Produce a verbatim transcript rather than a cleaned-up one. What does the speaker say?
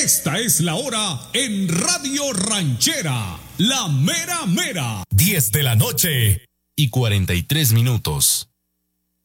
Esta es la hora en Radio Ranchera, la mera mera. diez de la noche y cuarenta y tres minutos.